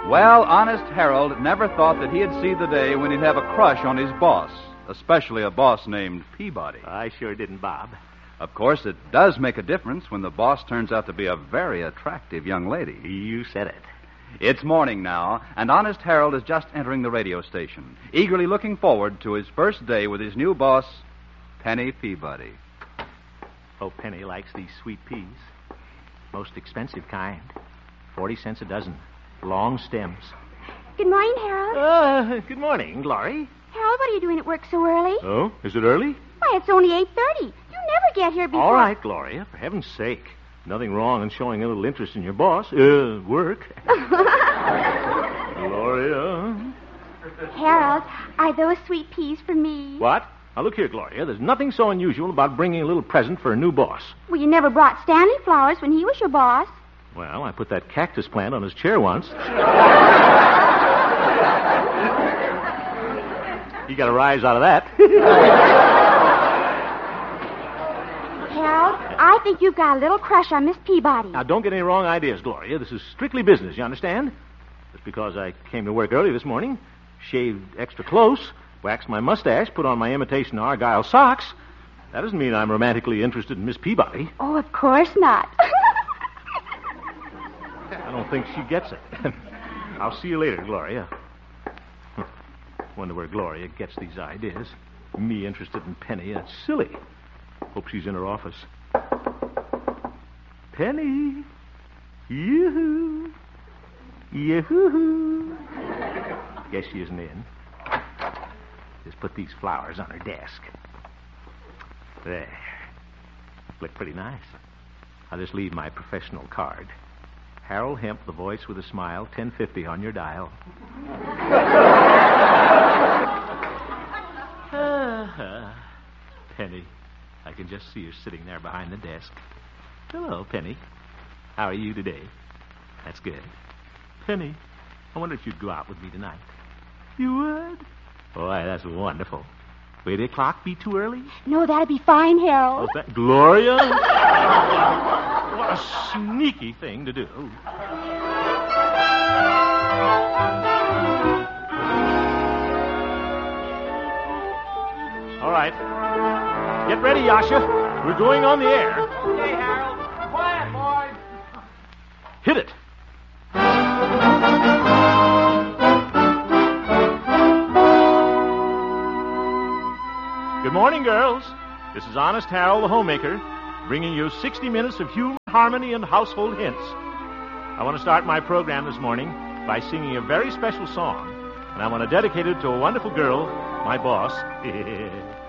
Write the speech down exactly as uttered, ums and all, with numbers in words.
Well, Honest Harold never thought that he'd see the day when he'd have a crush on his boss, especially a boss named Peabody. I sure didn't, Bob. Of course, it does make a difference when the boss turns out to be a very attractive young lady. You said it. It's morning now, and Honest Harold is just entering the radio station, eagerly looking forward to his first day with his new boss, Penny Peabody. Oh, Penny likes these sweet peas. Most expensive kind. Forty cents a dozen. Long stems. Good morning, Harold. Uh, good morning, Glory. Harold, what are you doing at work so early? Oh, is it early? Why, it's only eight thirty. You never get here before... All right, Gloria, for heaven's sake. Nothing wrong in showing a little interest in your boss. Uh, work. Gloria. Harold, are those sweet peas for me? What? Now, look here, Gloria. There's nothing so unusual about bringing a little present for a new boss. Well, you never brought Stanley flowers when he was your boss. Well, I put that cactus plant on his chair once. He got a rise out of that. Harold, I think you've got a little crush on Miss Peabody. Now, don't get any wrong ideas, Gloria. This is strictly business, you understand? Just because I came to work early this morning, shaved extra close, waxed my mustache, put on my imitation Argyle socks, that doesn't mean I'm romantically interested in Miss Peabody. Oh, of course not. I don't think she gets it. I'll see you later, Gloria. Wonder where Gloria gets these ideas. Me interested in Penny. That's silly. Hope she's in her office. Penny. Yoo-hoo. Yoo-hoo. Guess she isn't in. Just put these flowers on her desk. There. Look pretty nice. I'll just leave my professional card. Harold Hemp, the voice with a smile, ten fifty on your dial. uh, Penny. I can just see her sitting there behind the desk. Hello, Penny. How are you today? That's good. Penny, I wonder if you'd go out with me tonight. You would? Boy, that's wonderful. Will eight o'clock be too early? No, that'd be fine, Harold. Oh, that Gloria? What a sneaky thing to do. All right. Get ready, Yasha. We're going on the air. Okay, Harold. Quiet, boys. Hit it. Good morning, girls. This is Honest Harold, the homemaker, bringing you sixty minutes of humor, harmony, and household hints. I want to start my program this morning by singing a very special song, and I want to dedicate it to a wonderful girl, my boss.